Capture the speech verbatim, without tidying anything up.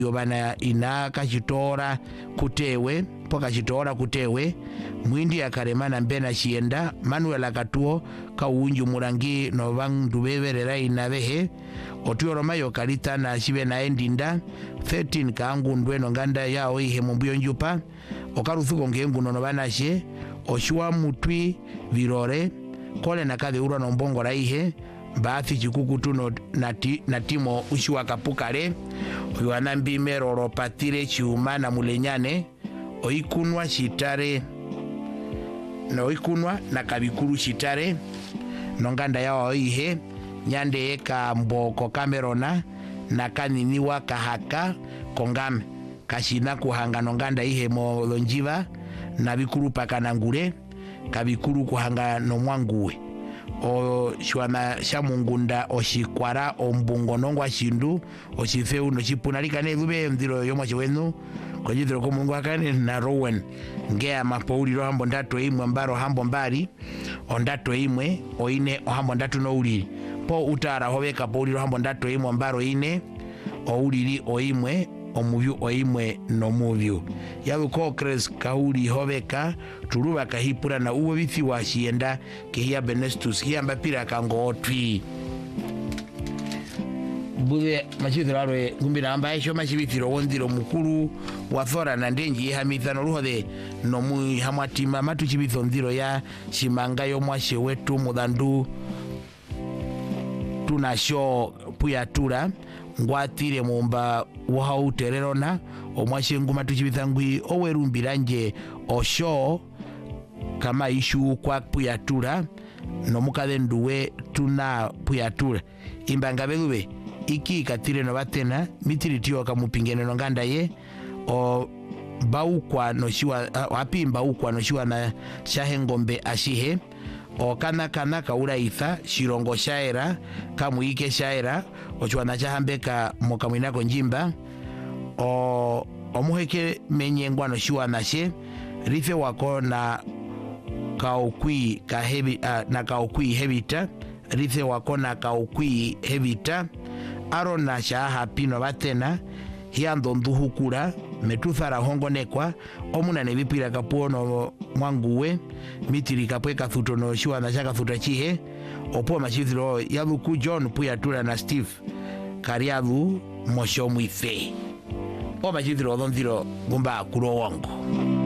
yobana ina kachitora kutewe poka chitora kutewe mwindi akaremana mbena chienda Manuel akatuo ka unju murangi no vandu beverera inavehe otuyo mayo kalita na chive na endinda thirteen kaangu ndweno nganda yao ihe mumbuyo njupa okaruthuko ngengu no banashe oshwa mutwi virore kole nakathe uro no mbongo raihe baathi chikukutu no nati natimo ushwa kapukare oyana mbimero ropatire chiuma na mulenyane oikunwa shitare no oikunwa na kabikuru shitare nonganda yao ihe nyande eka mboko kamerona na kaniniwa kahaka kongame kashina kuhanga nonganda ihe mo lonjiva na bikuru pakanangure kabikuru kuhanga no mwanguwe o shwana shamungunda oshikwara ombungo nongwa shindu oshifeu no chipunalika ne lube ndiro yomo chwenu kojidro ko mungu akane na rowen ngea mapauli ro hambo ndato imwe mbaro hambo mbari ondato imwe oine ohambo ndato no uli po utara hoveka pauli ro hambo ndato imwe mbaro ine o ulili oimwe omuvyu oimwe no muvyu yabuko kres kauli hoveka tuluba kahipura na uwe bithi washienda kehia Benestus hiamba pira kango otwi bude machithirarwe ngumbira amba esho machibithiro wondiro mukuru wathora na ndenji hamithano ruhode no mu hamwatima matu chibitho ndiro ya shimanga yo mwashe wetu mudhandu tunasho puyatura ngwatire mumba wahau tererona omwashe nguma tuchibithangwi owerumbiranje osho kama ishu kwa puyatura no mukade nduwe tuna puyatura imbanga belube iki katire no batena mitiritio kamupingene no nganda ye o baukwa no shiwa apimba ukwa no shiwa na shahengombe ashihe o kana kana kaura itha shirongo shaera kamuike shaera ochwana chahambeka mokamwinako njimba o omuheke menyengwa no shiwa nashe rife wako na kaukwi ka hebi uh, na kaukwi hebita rife wako na kaukwi hebita arona shaha pino batena hiando nduhukura metuthara hongonekwa omuna nebipira kapuono mwanguwe mitiri kapwe kathuto no shiwa na shaka thuta chihe opo machithiro yaluku John Puyatura na Steve Kariavu mosho mwife o machithiro dhondhiro gumba kuro wangu.